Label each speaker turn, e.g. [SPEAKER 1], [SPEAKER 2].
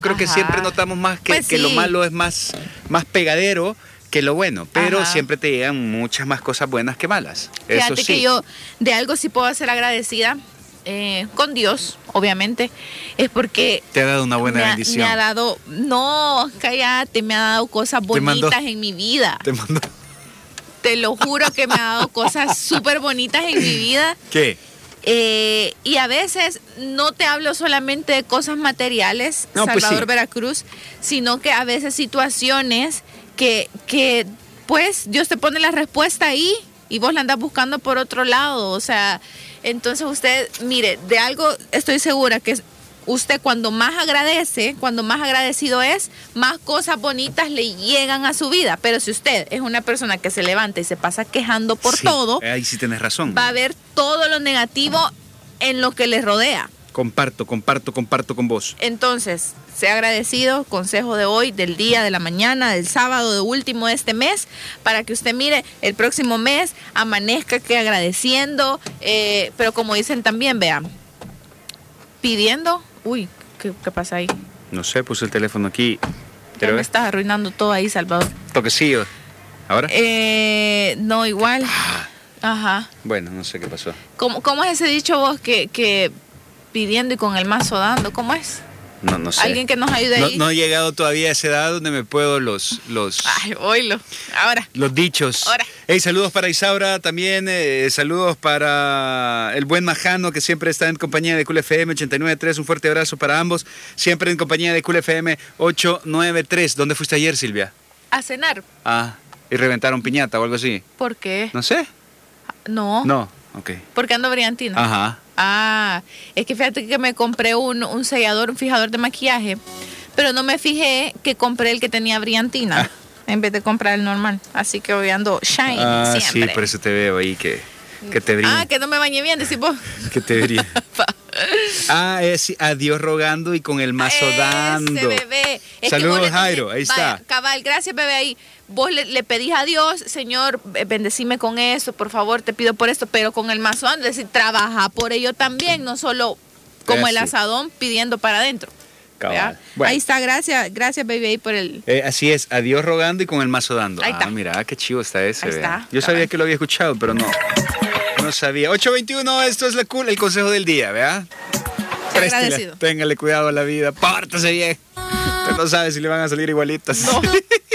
[SPEAKER 1] Creo que siempre notamos más que lo malo es más pegadero que lo bueno, pero siempre te llegan muchas más cosas buenas que malas.
[SPEAKER 2] Fíjate
[SPEAKER 1] eso sí.
[SPEAKER 2] que yo de algo sí puedo ser agradecida con Dios, obviamente, es porque
[SPEAKER 1] te ha dado una buena bendición.
[SPEAKER 2] Me ha dado, no, cállate, me ha dado cosas bonitas en mi vida. Te lo juro que me ha dado cosas súper bonitas en mi vida.
[SPEAKER 1] ¿Qué?
[SPEAKER 2] Y a veces no te hablo solamente de cosas materiales, Salvador Veracruz, sino que a veces situaciones que pues Dios te pone la respuesta ahí y vos la andás buscando por otro lado. O sea, entonces usted, mire, de algo estoy segura que usted cuando más agradece, cuando más agradecido es, más cosas bonitas le llegan a su vida. Pero si usted es una persona que se levanta y se pasa quejando por todo,
[SPEAKER 1] ahí sí tienes razón.
[SPEAKER 2] Va a ver todo lo negativo en lo que le rodea.
[SPEAKER 1] Comparto con vos.
[SPEAKER 2] Entonces, sea agradecido, consejo de hoy, del día, de la mañana, del sábado, de último de este mes, para que usted mire el próximo mes, amanezca que agradeciendo, pero como dicen también, vean, pidiendo. Uy, ¿qué pasa ahí?
[SPEAKER 1] No sé, puse el teléfono aquí.
[SPEAKER 2] Ya me estás arruinando todo ahí, Salvador.
[SPEAKER 1] Toquecillo. ¿Ahora?
[SPEAKER 2] No, igual. Ajá.
[SPEAKER 1] Bueno, no sé qué pasó.
[SPEAKER 2] ¿Cómo es ese dicho vos que pidiendo y con el mazo dando? ¿Cómo es?
[SPEAKER 1] No sé.
[SPEAKER 2] Alguien que nos ayude ahí.
[SPEAKER 1] No he llegado todavía a esa edad donde me puedo los
[SPEAKER 2] Ay, oílo. Ahora.
[SPEAKER 1] Los dichos.
[SPEAKER 2] Ahora.
[SPEAKER 1] Hey, saludos para Isaura también. Saludos para el buen Majano, que siempre está en compañía de Cool FM 89.3. Un fuerte abrazo para ambos. Siempre en compañía de Cool FM 893. ¿Dónde fuiste ayer, Silvia?
[SPEAKER 2] A cenar.
[SPEAKER 1] ¿Y reventaron piñata o algo así?
[SPEAKER 2] ¿Por qué?
[SPEAKER 1] No sé.
[SPEAKER 2] No,
[SPEAKER 1] ok.
[SPEAKER 2] Porque ando brillantina.
[SPEAKER 1] Ajá.
[SPEAKER 2] Es que fíjate que me compré un sellador, un fijador de maquillaje, pero no me fijé que compré el que tenía brillantina en vez de comprar el normal. Así que hoy ando shiny siempre.
[SPEAKER 1] Sí, por eso te veo ahí que te brilla.
[SPEAKER 2] Que no me bañé bien, decís vos.
[SPEAKER 1] Que te brilla. Es a Dios rogando y con el mazo dando.
[SPEAKER 2] Bebé.
[SPEAKER 1] Saludos, Jairo, ahí está.
[SPEAKER 2] Cabal, gracias, bebé, ahí. Vos le pedís a Dios, Señor, bendecime con eso, por favor, te pido por esto, pero con el mazo dando, es decir, trabaja por ello también, no solo como el asadón pidiendo para adentro. Bueno. Ahí está, gracias, baby, ahí por el...
[SPEAKER 1] así es, a Dios rogando y con el mazo dando.
[SPEAKER 2] Ahí está.
[SPEAKER 1] Mira, qué chivo está ese.
[SPEAKER 2] Ahí está.
[SPEAKER 1] Yo sabía que lo había escuchado, pero no sabía. 8:21, esto es el consejo del día, ¿verdad?
[SPEAKER 2] Agradecido.
[SPEAKER 1] Téngale cuidado a la vida, pórtese bien. Usted no sabe si le van a salir igualitas.
[SPEAKER 2] No.